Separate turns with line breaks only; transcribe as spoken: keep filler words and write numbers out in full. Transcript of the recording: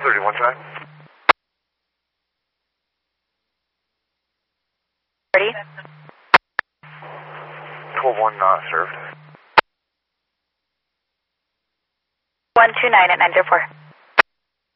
thirty-one time.
thirty.
twelve one not served.
one two nine at nine zero four.